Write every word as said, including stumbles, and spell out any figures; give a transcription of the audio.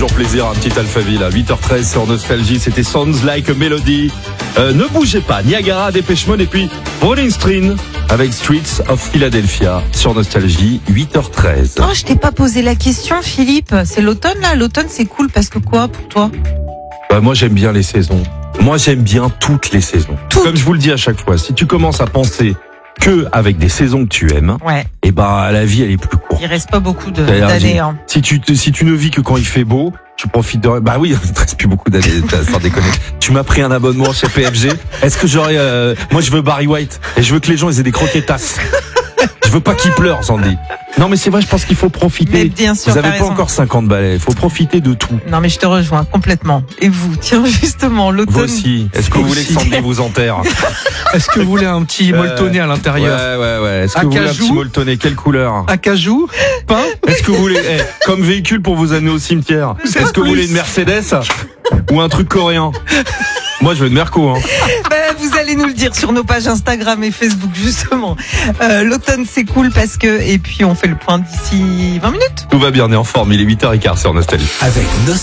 toujours plaisir, un petit Alphaville à huit heures treize sur Nostalgie. C'était Sounds Like a Melody. Euh, ne bougez pas, Niagara, Dépêche Mode et puis Rolling Stone avec Streets of Philadelphia sur Nostalgie, huit heures treize. Oh, je t'ai pas posé la question, Philippe. C'est l'automne là. L'automne c'est cool parce que quoi pour toi? Bah, moi j'aime bien les saisons. Moi j'aime bien toutes les saisons. Toutes. Comme je vous le dis à chaque fois, si tu commences à penser que avec des saisons que tu aimes, Ouais. et ben la vie elle est plus courte. Il reste pas beaucoup de, C'est-à-dire, d'années. Hein. Si tu te, si tu ne vis que quand il fait beau, tu profites de. Bah oui, il ne reste plus beaucoup d'années. Sans déconner. Tu m'as pris un abonnement chez P F G. Est-ce que j'aurais euh, moi je veux Barry White et je veux que les gens ils aient des croquetas. Je veux pas qu'ils pleurent, Sandy. Non mais c'est vrai, je pense qu'il faut profiter. Mais bien sûr, vous avez t'as pas raison. encore cinquante balais. Il faut profiter de tout. Non mais je te rejoins complètement. Et vous, tiens justement Vous l'automne. aussi. Est-ce que vous voulez que Sandy vous enterre? Est-ce que vous voulez un petit molletonné à l'intérieur? Ouais, ouais, ouais. Est-ce que vous voulez un Acajou petit molletonné? Quelle couleur? Acajou? Pain? Est-ce que vous voulez, eh, comme véhicule pour vous amener au cimetière, est-ce que vous voulez une Mercedes ou un truc coréen? Moi, je veux une Merco, hein. Ben, vous allez nous le dire sur nos pages Instagram et Facebook justement. Euh, l'automne c'est cool parce que et puis on fait le point d'ici vingt minutes. Tout va bien, on est en forme. Il est huit heures quinze sur Nostalgie. Avec Nostalgie.